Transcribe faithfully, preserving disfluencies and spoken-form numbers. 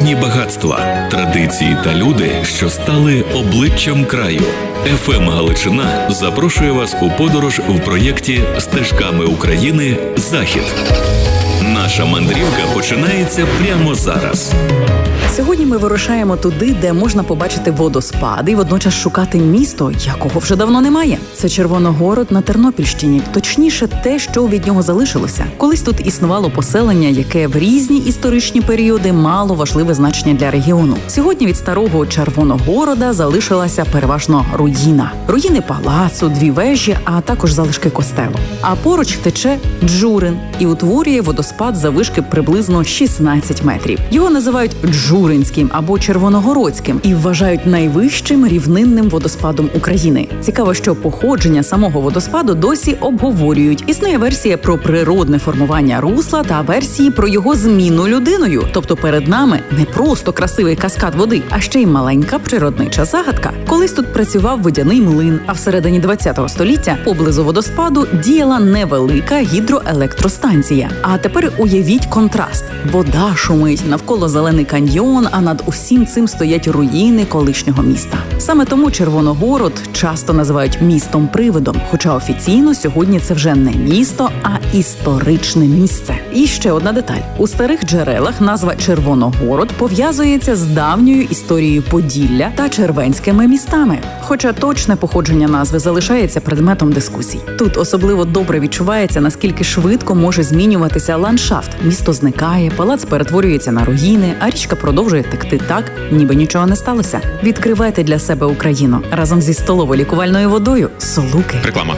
природні багатства, традиції та люди, що стали обличчям краю. еф ем Галичина запрошує вас у подорож в проєкті «Стежками України. Захід». Наша мандрівка починається прямо зараз. Сьогодні ми вирушаємо туди, де можна побачити водоспади і водночас шукати місто, якого вже давно немає. Це Червоногород на Тернопільщині, точніше те, що від нього залишилося. Колись тут існувало поселення, яке в різні історичні періоди мало важливе значення для регіону. Сьогодні від старого Червоногорода залишилася переважно руїна. Руїни палацу, дві вежі, а також залишки костелу. А поруч тече Джурин і утворює водоспад заввишки приблизно шістнадцять метрів. Його називають Джуринським або Червоногородським і вважають найвищим рівнинним водоспадом України. Цікаво, що походження самого водоспаду досі обговорюють. Існує версія про природне формування русла та версії про його зміну людиною. Тобто перед нами не просто красивий каскад води, а ще й маленька природнича загадка. Колись тут працював водяний млин, а всередині ХХ століття поблизу водоспаду діяла невелика гідроелектростанція. А тепер уявіть контраст. Вода шумить, навколо зелений каньйон, а над усім цим стоять руїни колишнього міста. Саме тому Червоногород часто називають містом-привидом, хоча офіційно сьогодні це вже не місто, а історичне місце. І ще одна деталь. У старих джерелах назва Червоногород пов'язується з давньою історією Поділля та Червенськими містами. Хоча точне походження назви залишається предметом дискусій. Тут особливо добре відчувається, наскільки швидко може змінюватися ландшафт. Місто зникає, палац перетворюється на руїни, а річка продовжує текти так, ніби нічого не сталося. Відкривайте для себе Україну разом зі столово-лікувальною водою Солуки. Реклама.